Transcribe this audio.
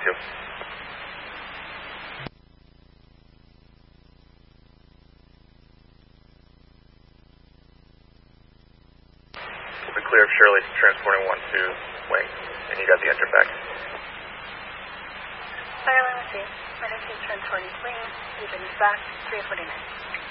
We'll be clear of Shirley transporting 1 to wing, and you got the engine back. Fire line received. Medicaid transporting wing, engine is back, 349.